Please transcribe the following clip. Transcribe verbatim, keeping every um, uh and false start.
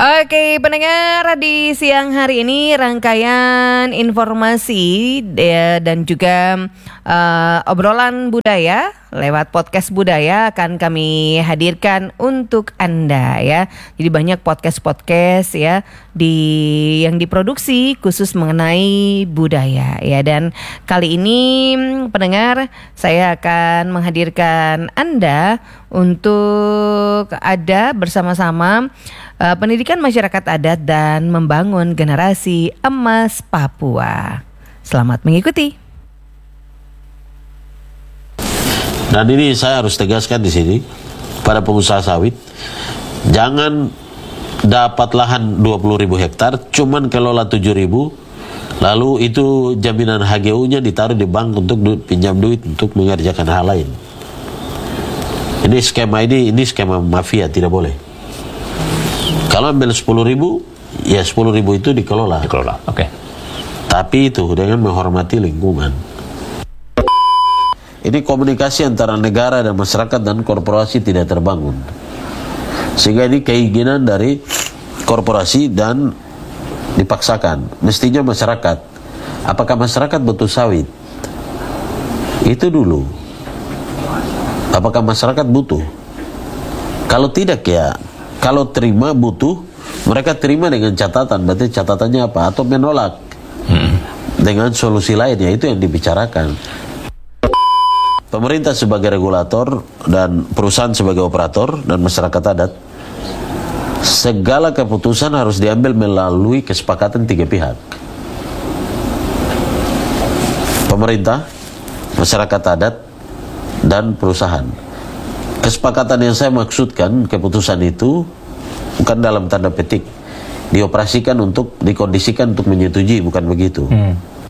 Oke, pendengar, di siang hari ini rangkaian informasi ya, dan juga uh, obrolan budaya lewat podcast budaya akan kami hadirkan untuk Anda ya. Jadi banyak podcast-podcast ya di yang diproduksi khusus mengenai budaya ya, dan kali ini pendengar saya akan menghadirkan Anda untuk ada bersama-sama uh, pendidikan masyarakat adat dan membangun generasi emas Papua. Selamat mengikuti. Dan ini saya harus tegaskan di sini pada pengusaha sawit, jangan dapat lahan dua puluh ribu hektar, cuman kelola tujuh ribu, lalu itu jaminan H G U-nya ditaruh di bank untuk du- pinjam duit untuk mengerjakan hal lain. Ini skema ini, ini skema mafia, tidak boleh. Kalau ambil sepuluh ribu, ya sepuluh ribu itu dikelola. Dikelola, oke. Okay. Tapi itu dengan menghormati lingkungan. Ini komunikasi antara negara dan masyarakat dan korporasi tidak terbangun. Sehingga ini keinginan dari korporasi dan dipaksakan. Mestinya masyarakat. Apakah masyarakat butuh sawit? Itu dulu. Apakah masyarakat butuh? Kalau tidak ya, kalau terima butuh, mereka terima dengan catatan. Berarti catatannya apa? Atau menolak hmm. dengan solusi lain, ya itu yang dibicarakan. Pemerintah sebagai regulator dan perusahaan sebagai operator dan masyarakat adat, segala keputusan harus diambil melalui kesepakatan tiga pihak. Pemerintah, masyarakat adat, dan perusahaan. Kesepakatan yang saya maksudkan, keputusan itu bukan dalam tanda petik dioperasikan untuk, dikondisikan untuk menyetujui, bukan begitu. Hmm.